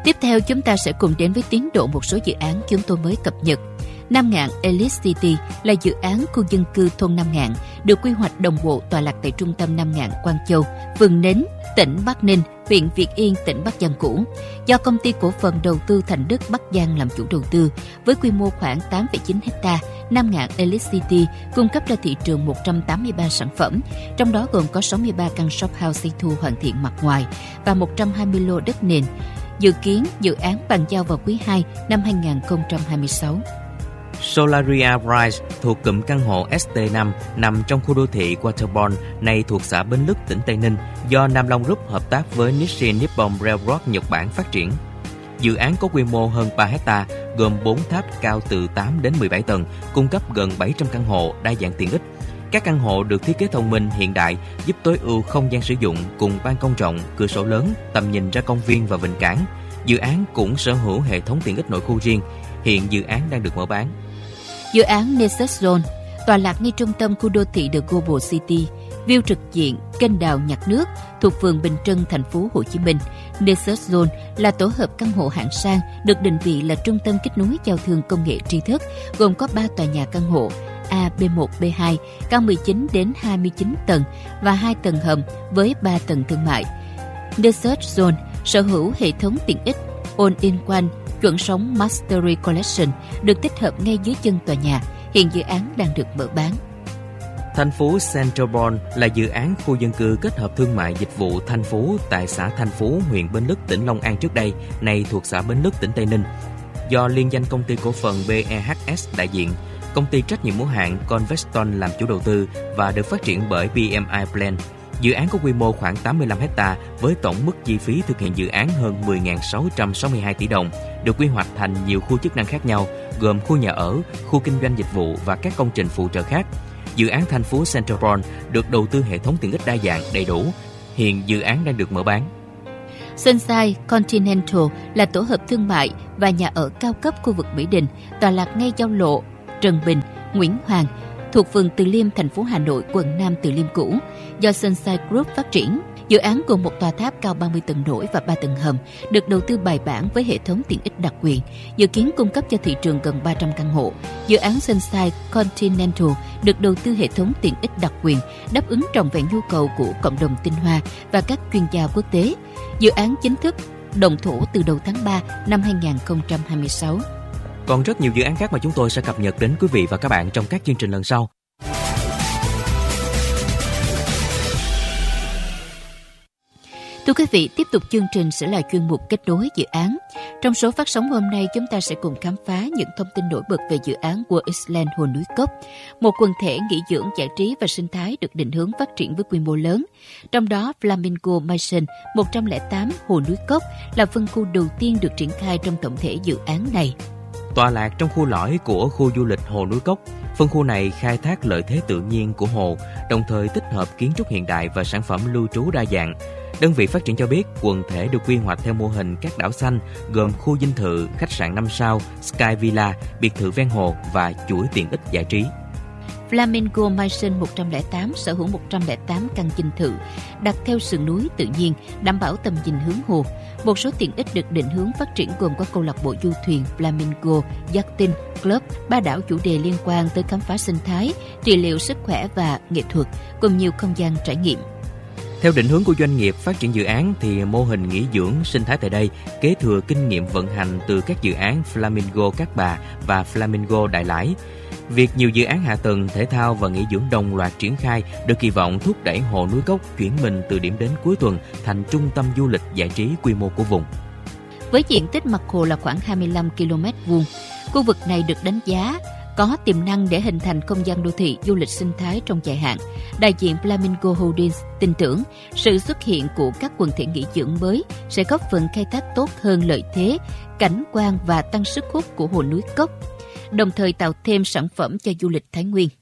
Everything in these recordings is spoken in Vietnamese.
Tiếp theo chúng ta sẽ cùng đến với tiến độ một số dự án chúng tôi mới cập nhật. Nam Ngạn Elite City là dự án khu dân cư thôn Nam Ngạn, được quy hoạch đồng bộ tọa lạc tại trung tâm Nam Ngạn, Quang Châu, phường Nến, tỉnh Bắc Ninh, huyện Việt Yên, tỉnh Bắc Giang cũ, do công ty cổ phần đầu tư Thành Đức Bắc Giang làm chủ đầu tư, với quy mô khoảng 8,9 ha. Nam Ngạn Elite City cung cấp ra thị trường 183 sản phẩm, trong đó gồm có 63 căn shop house xây thu hoàn thiện mặt ngoài và 120 lô đất nền. Dự kiến dự án bàn giao vào quý 2 năm 2026. Solaria Rise thuộc cụm căn hộ ST5 nằm trong khu đô thị Waterborne, nay thuộc xã Bến Lức, tỉnh Tây Ninh, do Nam Long Group hợp tác với Nissin Nippon Railroad Nhật Bản phát triển. Dự án có quy mô hơn 3 ha, gồm 4 tháp cao từ 8 đến 17 tầng, cung cấp gần 700 căn hộ, đa dạng tiện ích. Các căn hộ được thiết kế thông minh hiện đại, giúp tối ưu không gian sử dụng cùng ban công rộng, cửa sổ lớn, tầm nhìn ra công viên và vịnh cảng. Dự án cũng sở hữu hệ thống tiện ích nội khu riêng. Hiện dự án đang được mở bán. Dự án Nessus Zone tọa lạc ngay trung tâm khu đô thị The Global City, view trực diện kênh đào Nhạc Nước thuộc phường Bình Trân, thành phố Hồ Chí Minh. Nessus Zone là tổ hợp căn hộ hạng sang, được định vị là trung tâm kết nối giao thương công nghệ tri thức, gồm có 3 tòa nhà căn hộ A, B1, B2, cao 19 đến 29 tầng và 2 tầng hầm với 3 tầng thương mại. Nessus Zone sở hữu hệ thống tiện ích All-in-One chuẩn sống Mastery Collection được tích hợp ngay dưới chân tòa nhà. Hiện dự án đang được mở bán. Thành phố Centralborn là dự án khu dân cư kết hợp thương mại dịch vụ Thanh Phú tại xã Thanh Phú, huyện Bến Lức, tỉnh Long An trước đây, nay thuộc xã Bến Lức, tỉnh Tây Ninh. Do liên danh công ty cổ phần BEHS đại diện, công ty trách nhiệm hữu hạn Conveston làm chủ đầu tư và được phát triển bởi BMI Plan. Dự án có quy mô khoảng 85 ha với tổng mức chi phí thực hiện dự án hơn 10.662 tỷ đồng, được quy hoạch thành nhiều khu chức năng khác nhau, gồm khu nhà ở, khu kinh doanh dịch vụ và các công trình phụ trợ khác. Dự án Thành phố Centralborn được đầu tư hệ thống tiện ích đa dạng, đầy đủ. Hiện dự án đang được mở bán. Sunshine Continental là tổ hợp thương mại và nhà ở cao cấp khu vực Mỹ Đình, tọa lạc ngay giao lộ Trần Bình, Nguyễn Hoàng, thuộc phường Từ Liêm, thành phố Hà Nội, quận Nam Từ Liêm cũ, do Sunshine Group phát triển. Dự án gồm một tòa tháp cao 30 tầng nổi và 3 tầng hầm, được đầu tư bài bản với hệ thống tiện ích đặc quyền, dự kiến cung cấp cho thị trường gần 300 căn hộ. Dự án Sunshine Continental được đầu tư hệ thống tiện ích đặc quyền, đáp ứng trọn vẹn nhu cầu của cộng đồng tinh hoa và các chuyên gia quốc tế. Dự án chính thức động thổ từ đầu tháng 3 năm 2026. Còn rất nhiều dự án khác mà chúng tôi sẽ cập nhật đến quý vị và các bạn trong các chương trình lần sau. Thưa quý vị, tiếp tục chương trình sẽ là chuyên mục kết nối dự án. Trong số phát sóng hôm nay, chúng ta sẽ cùng khám phá những thông tin nổi bật về dự án World Island Hồ Núi Cốc, một quần thể nghỉ dưỡng, giải trí và sinh thái được định hướng phát triển với quy mô lớn. Trong đó, Flamingo Mansion 108 Hồ Núi Cốc là phân khu đầu tiên được triển khai trong tổng thể dự án này. Tọa lạc trong khu lõi của khu du lịch Hồ Núi Cốc, phân khu này khai thác lợi thế tự nhiên của hồ, đồng thời tích hợp kiến trúc hiện đại và sản phẩm lưu trú đa dạng. Đơn vị phát triển cho biết, quần thể được quy hoạch theo mô hình các đảo xanh, gồm khu dinh thự, khách sạn 5 sao, Sky Villa, biệt thự ven hồ và chuỗi tiện ích giải trí. Flamingo Mansion 108 sở hữu 108 căn dinh thự, đặt theo sườn núi tự nhiên, đảm bảo tầm nhìn hướng hồ. Một số tiện ích được định hướng phát triển gồm có câu lạc bộ du thuyền Flamingo Yachting Club, 3 đảo chủ đề liên quan tới khám phá sinh thái, trị liệu sức khỏe và nghệ thuật, cùng nhiều không gian trải nghiệm. Theo định hướng của doanh nghiệp phát triển dự án thì mô hình nghỉ dưỡng sinh thái tại đây kế thừa kinh nghiệm vận hành từ các dự án Flamingo Cát Bà và Flamingo Đại Lải. Việc nhiều dự án hạ tầng, thể thao và nghỉ dưỡng đồng loạt triển khai được kỳ vọng thúc đẩy Hồ Núi Cốc chuyển mình từ điểm đến cuối tuần thành trung tâm du lịch giải trí quy mô của vùng. Với diện tích mặt hồ là khoảng 25 km2, khu vực này được đánh giá có tiềm năng để hình thành không gian đô thị du lịch sinh thái trong dài hạn. Đại diện Flamingo Holdings tin tưởng sự xuất hiện của các quần thể nghỉ dưỡng mới sẽ góp phần khai thác tốt hơn lợi thế, cảnh quan và tăng sức hút của Hồ Núi Cốc, đồng thời tạo thêm sản phẩm cho du lịch Thái Nguyên.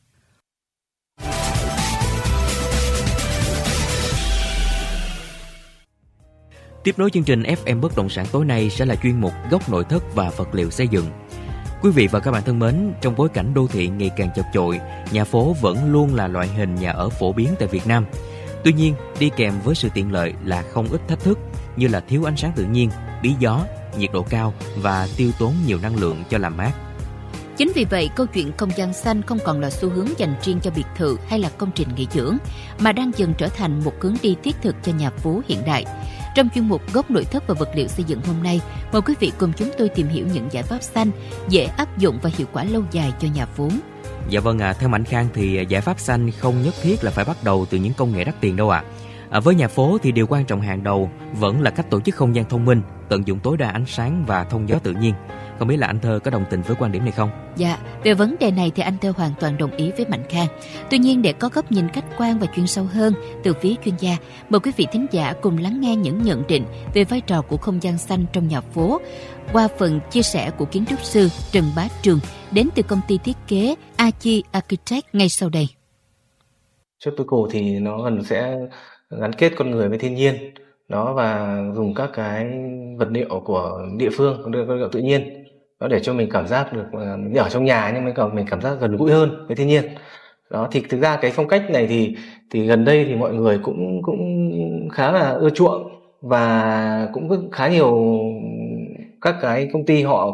Tiếp nối chương trình FM Bất động sản tối nay sẽ là chuyên mục Góc nội thất và vật liệu xây dựng. Quý vị và các bạn thân mến, trong bối cảnh đô thị ngày càng chật chội, nhà phố vẫn luôn là loại hình nhà ở phổ biến tại Việt Nam. Tuy nhiên, đi kèm với sự tiện lợi là không ít thách thức như là thiếu ánh sáng tự nhiên, bí gió, nhiệt độ cao và tiêu tốn nhiều năng lượng cho làm mát. Chính vì vậy, câu chuyện không gian xanh không còn là xu hướng dành riêng cho biệt thự hay là công trình nghỉ dưỡng, mà đang dần trở thành một hướng đi thiết thực cho nhà phố hiện đại. Trong chuyên mục Góc nội thất và vật liệu xây dựng hôm nay, mời quý vị cùng chúng tôi tìm hiểu những giải pháp xanh dễ áp dụng và hiệu quả lâu dài cho nhà phố. Dạ vâng ạ, theo Mạnh Khang thì giải pháp xanh không nhất thiết là phải bắt đầu từ những công nghệ đắt tiền đâu ạ. Với nhà phố thì điều quan trọng hàng đầu vẫn là cách tổ chức không gian thông minh, tận dụng tối đa ánh sáng và thông gió tự nhiên. Không biết là anh Thơ có đồng tình với quan điểm này không? Dạ, về vấn đề này thì anh Thơ hoàn toàn đồng ý với Mạnh Khang. Tuy nhiên, để có góc nhìn khách quan và chuyên sâu hơn từ phía chuyên gia, mời quý vị thính giả cùng lắng nghe những nhận định về vai trò của không gian xanh trong nhà phố qua phần chia sẻ của kiến trúc sư Trần Bá Trường đến từ công ty thiết kế Achi Architect ngay sau đây. Tropical thì nó gần sẽ gắn kết con người với thiên nhiên đó, và dùng các cái vật liệu của địa phương, vật liệu tự nhiên đó, để cho mình cảm giác được ở trong nhà nhưng mình cảm giác gần gũi hơn với thiên nhiên đó. Thì thực ra cái phong cách này thì gần đây thì mọi người cũng khá là ưa chuộng, và cũng khá nhiều các cái công ty họ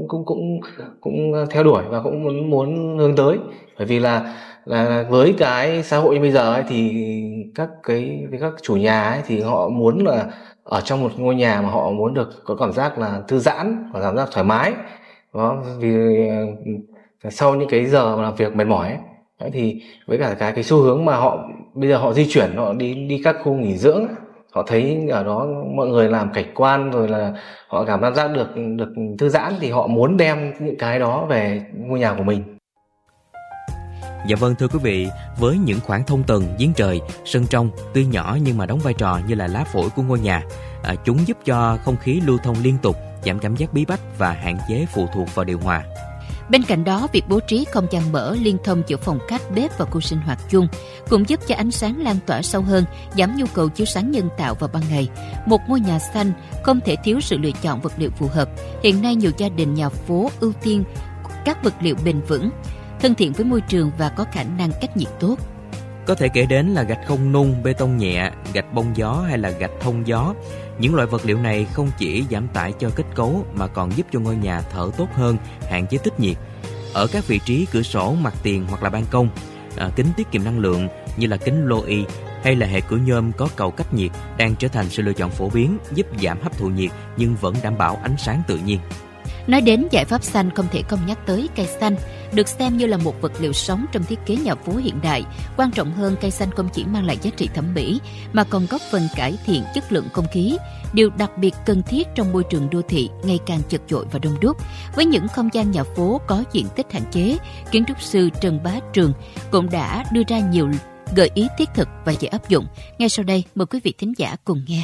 cũng theo đuổi và cũng muốn hướng tới, bởi vì là với cái xã hội như bây giờ ấy, thì các chủ nhà ấy, thì họ muốn là ở trong một ngôi nhà mà họ muốn được có cảm giác là thư giãn và cảm giác thoải mái đó, vì sau những cái giờ mà làm việc mệt mỏi ấy. Đấy, thì với cả cái xu hướng mà họ bây giờ họ di chuyển, họ đi các khu nghỉ dưỡng, họ thấy ở đó mọi người làm cảnh quan rồi là họ cảm giác được thư giãn, thì họ muốn đem những cái đó về ngôi nhà của mình. Dạ vâng, thưa quý vị, với những khoảng thông tầng, giếng trời, sân trong tuy nhỏ nhưng mà đóng vai trò như là lá phổi của ngôi nhà, chúng giúp cho không khí lưu thông liên tục, giảm cảm giác bí bách và hạn chế phụ thuộc vào điều hòa. Bên cạnh đó, việc bố trí không gian mở liên thông giữa phòng khách, bếp và khu sinh hoạt chung cũng giúp cho ánh sáng lan tỏa sâu hơn, giảm nhu cầu chiếu sáng nhân tạo vào ban ngày. Một ngôi nhà xanh không thể thiếu sự lựa chọn vật liệu phù hợp. Hiện nay nhiều gia đình nhà phố ưu tiên các vật liệu bền vững, thân thiện với môi trường và có khả năng cách nhiệt tốt. Có thể kể đến là gạch không nung, bê tông nhẹ, gạch bông gió hay là gạch thông gió. Những loại vật liệu này không chỉ giảm tải cho kết cấu mà còn giúp cho ngôi nhà thở tốt hơn, hạn chế tích nhiệt. Ở các vị trí cửa sổ, mặt tiền hoặc là ban công, kính tiết kiệm năng lượng như là kính Loei hay là hệ cửa nhôm có cầu cách nhiệt đang trở thành sự lựa chọn phổ biến, giúp giảm hấp thụ nhiệt nhưng vẫn đảm bảo ánh sáng tự nhiên. Nói đến giải pháp xanh, không thể không nhắc tới cây xanh, được xem như là một vật liệu sống trong thiết kế nhà phố hiện đại. Quan trọng hơn, cây xanh không chỉ mang lại giá trị thẩm mỹ mà còn góp phần cải thiện chất lượng không khí, điều đặc biệt cần thiết trong môi trường đô thị ngày càng chật chội và đông đúc. Với những không gian nhà phố có diện tích hạn chế, kiến trúc sư Trần Bá Trường cũng đã đưa ra nhiều gợi ý thiết thực và dễ áp dụng. Ngay sau đây, mời quý vị thính giả cùng nghe.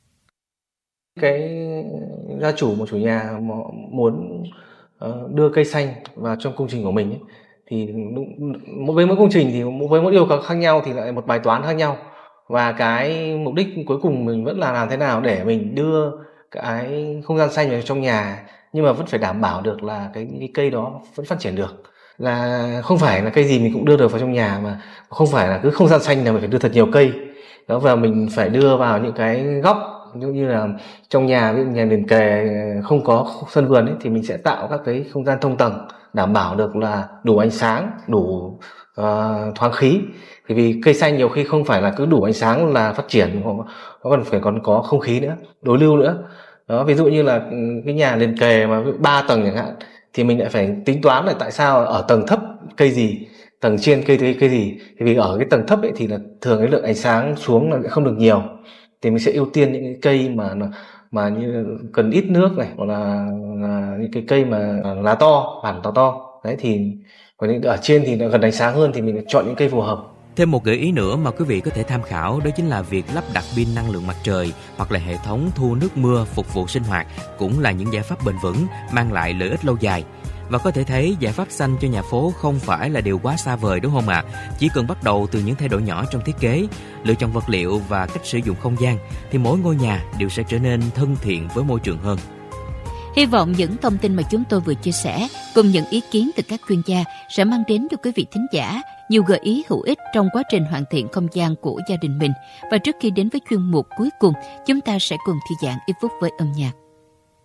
Cái gia chủ, một chủ nhà muốn đưa cây xanh vào trong công trình của mình ấy, thì với mỗi công trình thì với mỗi yêu cầu khác nhau thì lại một bài toán khác nhau, và cái mục đích cuối cùng mình vẫn là làm thế nào để mình đưa cái không gian xanh vào trong nhà, nhưng mà vẫn phải đảm bảo được là cái cây đó vẫn phát triển được, là không phải là cây gì mình cũng đưa được vào trong nhà, mà không phải là cứ không gian xanh là mình phải đưa thật nhiều cây đó, và mình phải đưa vào những cái góc như là trong nhà, ví dụ nhà liền kề không có sân vườn ấy, thì mình sẽ tạo các cái không gian thông tầng đảm bảo được là đủ ánh sáng, đủ thoáng khí. Vì cây xanh nhiều khi không phải là cứ đủ ánh sáng là phát triển, nó còn có không khí nữa, đối lưu nữa đó. Ví dụ như là cái nhà liền kề mà 3 tầng chẳng hạn, thì mình lại phải tính toán là tại sao ở tầng thấp cây gì, tầng trên cây gì. Thì vì ở cái tầng thấp ấy thì là thường cái lượng ánh sáng xuống là không được nhiều, thì mình sẽ ưu tiên những cái cây mà như cần ít nước này, hoặc là những cái cây mà lá to, bản to đấy. Thì còn ở trên thì nó gần ánh sáng hơn thì mình chọn những cây phù hợp. Thêm một gợi ý nữa mà quý vị có thể tham khảo, đó chính là việc lắp đặt pin năng lượng mặt trời hoặc là hệ thống thu nước mưa phục vụ sinh hoạt, cũng là những giải pháp bền vững mang lại lợi ích lâu dài. Và có thể thấy giải pháp xanh cho nhà phố không phải là điều quá xa vời, đúng không ạ? Chỉ cần bắt đầu từ những thay đổi nhỏ trong thiết kế, lựa chọn vật liệu và cách sử dụng không gian, thì mỗi ngôi nhà đều sẽ trở nên thân thiện với môi trường hơn. Hy vọng những thông tin mà chúng tôi vừa chia sẻ cùng những ý kiến từ các chuyên gia sẽ mang đến cho quý vị thính giả nhiều gợi ý hữu ích trong quá trình hoàn thiện không gian của gia đình mình. Và trước khi đến với chuyên mục cuối cùng, chúng ta sẽ cùng thư giãn ít phút với âm nhạc.